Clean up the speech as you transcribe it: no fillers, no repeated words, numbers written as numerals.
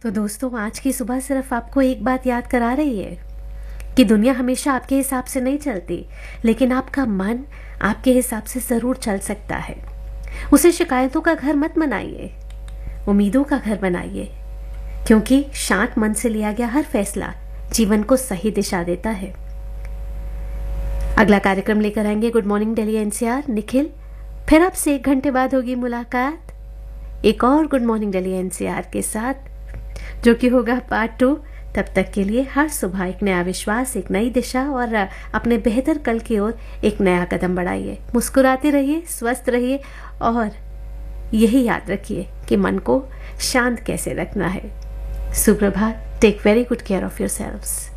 तो दोस्तों, आज की सुबह सिर्फ आपको एक बात याद करा रही है कि दुनिया हमेशा आपके हिसाब से नहीं चलती, लेकिन आपका मन आपके हिसाब से जरूर चल सकता है। उसे शिकायतों का घर मत बनाइए, उम्मीदों का घर बनाइए, क्योंकि शांत मन से लिया गया हर फैसला जीवन को सही दिशा देता है। अगला कार्यक्रम लेकर आएंगे good morning Delhi NCR Nikhil. फिर आपसे 1 घंटे बाद होगी मुलाकात एक और गुड मॉर्निंग दिल्ली एनसीआर के साथ, जो कि होगा पार्ट 2। तब तक के लिए हर सुबह एक नया विश्वास, एक नई दिशा और अपने बेहतर कल की ओर एक नया कदम बढ़ाइए। मुस्कुराते रहिए, स्वस्थ रहिए और यही याद रखिए कि मन को शांत कैसे रखना है। सुप्रभात। Take very good care of yourselves.